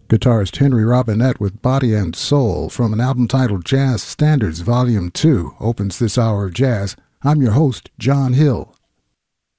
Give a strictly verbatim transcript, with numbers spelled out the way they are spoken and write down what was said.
Guitarist Henry Robinette with Body and Soul from an album titled Jazz Standards Volume two opens this hour of jazz. I'm your host, John Hill.